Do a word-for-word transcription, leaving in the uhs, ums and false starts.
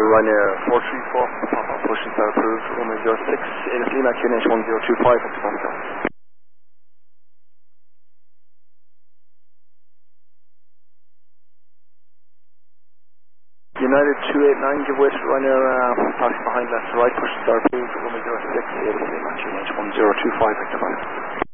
Ryanair four three four, Papa push and start approved, runway zero six, Ada Lima, Q N H one zero two five, Victor Papa. United two eight nine, give way to Ryanair, uh, passing behind left to right, push and start approved, runway zero six, Ada Lima, Q N H one zero two five, Victor Papa.